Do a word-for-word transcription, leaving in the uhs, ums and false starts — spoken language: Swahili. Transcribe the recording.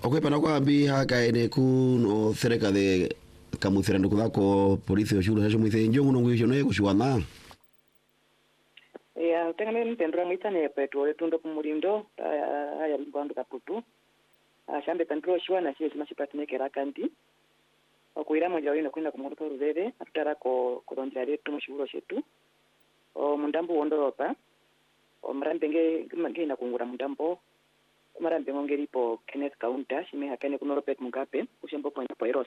Okay, pana kwa bi haka ene kuno cerca de kamuthirando kuthako polisi o shule hacho mwithe njongu no ngwisho naye kushuana. Ya tengane mpendra mwitane petrol tundo kumurindo haya mbandu kaputu. Ashambe tandro shwana sisi masipatine kera kandi. Okuira moja wino kwenda kumuruto rubebe atutara ko koronjira letu mushiburo shetu. O mundambo wondoropa. O marambenge ngina kungura mundambo. Marambe ngongeripo Kenneth Kaunta shime hakane kunoropet mugape ushembo point poiro